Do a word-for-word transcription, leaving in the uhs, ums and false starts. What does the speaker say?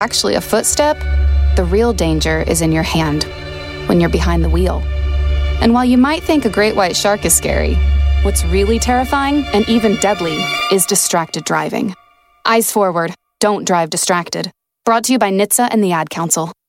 actually a footstep, the real danger is in your hand, when you're behind the wheel. And while you might think a great white shark is scary, what's really terrifying and even deadly is distracted driving. Eyes forward, don't drive distracted. Brought to you by N H T S A and the Ad Council.